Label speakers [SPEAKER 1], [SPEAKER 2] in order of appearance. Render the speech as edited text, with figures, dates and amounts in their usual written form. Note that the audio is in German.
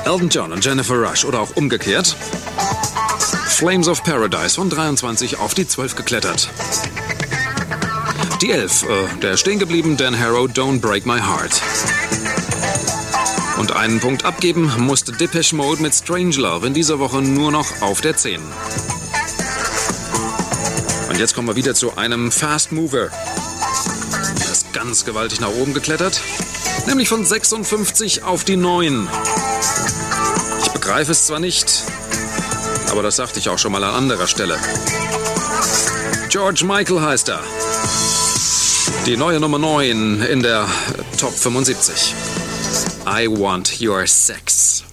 [SPEAKER 1] Elton John und Jennifer Rush oder auch umgekehrt. Flames of Paradise von 23 auf die 12 geklettert. Die 11, der stehen geblieben, Dan Harrow, Don't Break My Heart. Und einen Punkt abgeben musste Depeche Mode mit Strange Love in dieser Woche nur noch auf der 10. Und jetzt kommen wir wieder zu einem Fast Mover. Er ist ganz gewaltig nach oben geklettert, nämlich von 56 auf die 9. Ich begreife es zwar nicht, aber das sagte ich auch schon mal an anderer Stelle. George Michael heißt er. Die neue Nummer 9 in der Top 75. I Want Your Sex.